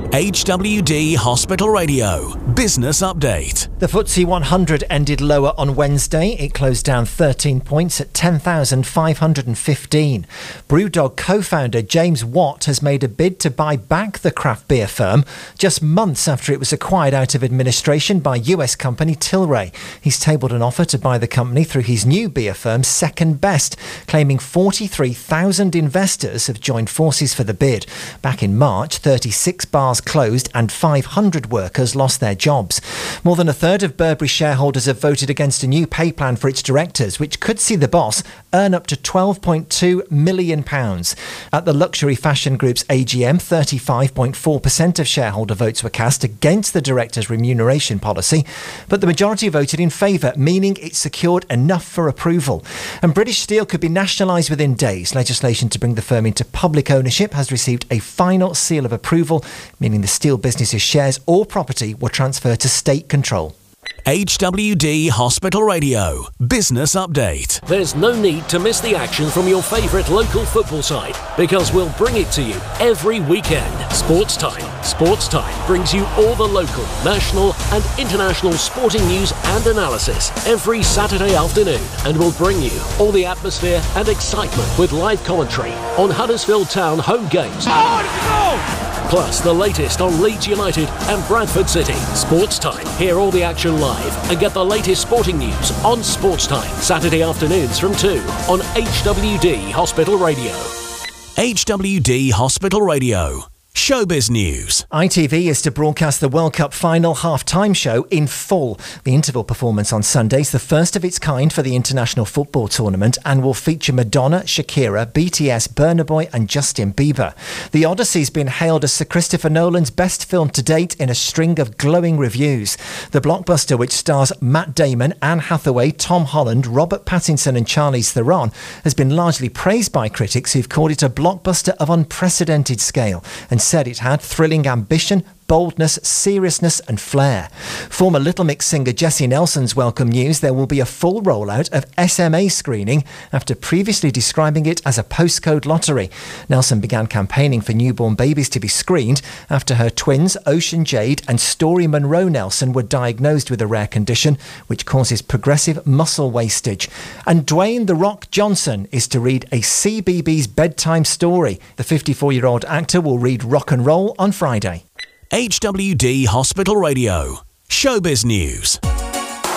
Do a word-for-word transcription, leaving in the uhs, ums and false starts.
H W D Hospital Radio Business Update. The F T S E one hundred ended lower on Wednesday. It closed down thirteen points at ten thousand five hundred fifteen. Brewdog co-founder James Watt has made a bid to buy back the craft beer firm just months after it was acquired out of administration by U S company Tilray. He's tabled an offer to buy the company through his new beer firm, Second Best, claiming forty-three thousand investors have joined forces for the bid. Back in March, thirty-six bars closed and five hundred workers lost their jobs. More than a third of Burberry shareholders have voted against a new pay plan for its directors, which could see the boss earn up to twelve point two million pounds. At the luxury fashion group's A G M, thirty-five point four percent of shareholder votes were cast against the directors' remuneration policy, but the majority voted in favour, meaning it secured enough for approval. And British Steel could be nationalised within days. Legislation to bring the firm into public ownership has received a final seal of approval, meaning the steel business's shares or property will transfer to state control. H W D Hospital Radio Business Update. There's no need to miss the action from your favourite local football side, because we'll bring it to you every weekend. Sports Time. Sports Time brings you all the local, national and international sporting news and analysis every Saturday afternoon, and we'll bring you all the atmosphere and excitement with live commentary on Huddersfield Town home games. Oh, Plus the latest on Leeds United and Bradford City. Sports Time. Hear all the action live and get the latest sporting news on Sports Time. Saturday afternoons from two on H W D Hospital Radio. H W D Hospital Radio. Showbiz News. I T V is to broadcast the World Cup final half-time show in full. The interval performance on Sunday is the first of its kind for the international football tournament and will feature Madonna, Shakira, B T S, Burna Boy and Justin Bieber. The Odyssey's been hailed as Sir Christopher Nolan's best film to date in a string of glowing reviews. The blockbuster, which stars Matt Damon, Anne Hathaway, Tom Holland, Robert Pattinson and Charlize Theron, has been largely praised by critics who've called it a blockbuster of unprecedented scale and said it had thrilling ambition, boldness, seriousness and flair. Former Little Mix singer Jessie Nelson's welcome news there will be a full rollout of S M A screening after previously describing it as a postcode lottery. Nelson began campaigning for newborn babies to be screened after her twins Ocean Jade and Story Monroe Nelson were diagnosed with a rare condition which causes progressive muscle wastage. And Dwayne "The Rock" Johnson is to read a C B B S bedtime story. The fifty-four-year-old actor will read Rock and Roll on Friday. H W D Hospital Radio. Showbiz News.